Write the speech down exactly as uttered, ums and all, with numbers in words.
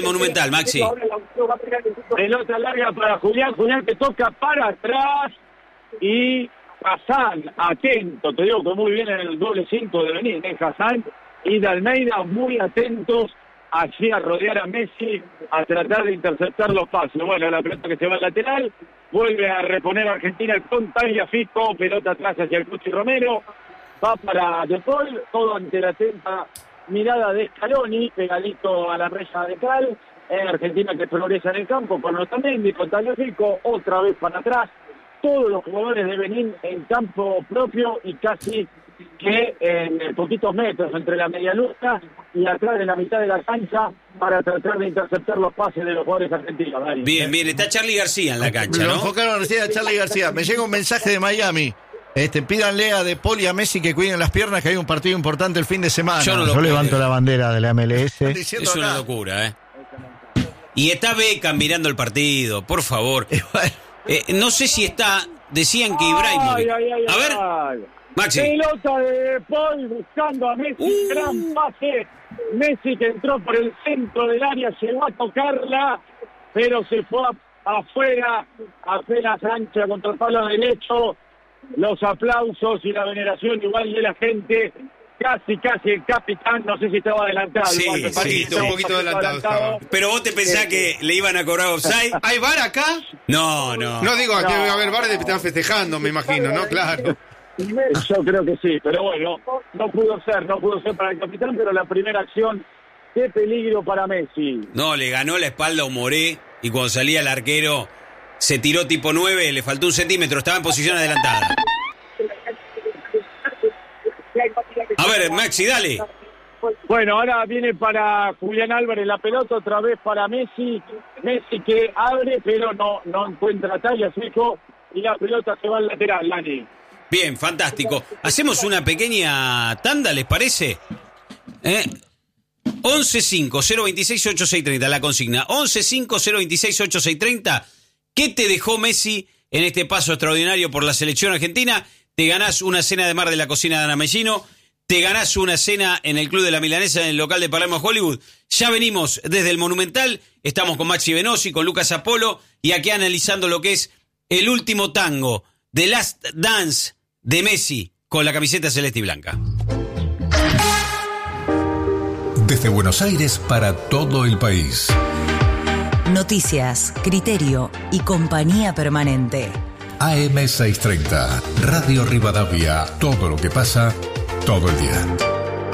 Monumental, Maxi. Pelota larga para Julián, Julián que toca para atrás y Hassan, atento, te digo que muy bien en el doble cinco de venir, ¿eh? Hassan y de Almeida muy atentos allí a rodear a Messi, a tratar de interceptar los pases. Bueno, la pelota que se va al lateral, vuelve a reponer a Argentina con Tagliafico, pelota atrás hacia el Cuchi Romero, va para De Paul, todo ante la atenta mirada de Scaloni, pegadito a la reja de Cal, en Argentina que progresa en el campo, con Otamendi, con Tagliafico, otra vez para atrás, todos los jugadores de Benín en campo propio y casi que en poquitos metros entre la media luna y atrás de la mitad de la cancha para tratar de interceptar los pases de los jugadores argentinos. Darío. Bien, bien, está Charly García en la cancha, Lo ¿no? enfocaron recién a Charly García. Me llega un mensaje de Miami. Este, pídanle a De Paul y a Messi que cuiden las piernas, que hay un partido importante el fin de semana. Yo no lo Yo levanto la bandera de la M L S. Es una locura, ¿eh? Y está Beckham mirando el partido, por favor. Eh, no sé si está, decían que Ibrahimovic. Ay, ay, ay, a ver, ay. Maxi. Pelota de Paul buscando a Messi, Uh. gran pase. Messi que entró por el centro del área, llegó a tocarla, pero se fue a, afuera, apenas ancha contra el palo derecho. Los aplausos y la veneración igual de la gente. Casi, casi el capitán, no sé si estaba adelantado. Sí, igual, me sí, parece que estaba un poquito adelantado estaba. Pero vos te pensás que le iban a cobrar offside. ¿Hay bar acá? No, no. No digo, No. que a ver, bar de están festejando, me imagino, ¿no? Claro. Yo creo que sí, pero bueno, no pudo ser, no pudo ser para el capitán, pero la primera acción, qué peligro para Messi. No, le ganó la espalda a Moré y cuando salía el arquero se tiró tipo nueve, le faltó un centímetro, estaba en posición adelantada. A ver, Maxi, dale. Bueno, ahora viene para Julián Álvarez la pelota, otra vez para Messi. Messi que abre, pero no, no encuentra talla, su hijo, y la pelota se va al lateral, Lani. Bien, fantástico. Hacemos una pequeña tanda, ¿les parece? ¿Eh? once cinco cero veintiséis ochenta y seis treinta, la consigna. once cinco cero veintiséis ochenta y seis treinta. ¿Qué te dejó Messi en este paso extraordinario por la selección argentina? Te ganás una cena de mar de la cocina de Ana Mellino. Te ganás una cena en el Club de la Milanesa en el local de Palermo Hollywood. Ya venimos desde el Monumental. Estamos con Maxi Venosi, con Lucas Apolo y aquí analizando lo que es el último tango, The Last Dance de Messi con la camiseta celeste y blanca. Desde Buenos Aires para todo el país. Noticias, criterio y compañía permanente. A M seiscientos treinta, Radio Rivadavia, todo lo que pasa, todo el día.